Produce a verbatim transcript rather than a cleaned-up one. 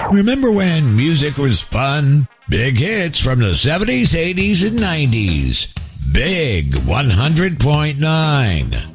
Remember when music was fun? Big hits from the seventies, eighties, and nineties. Big one hundred point nine.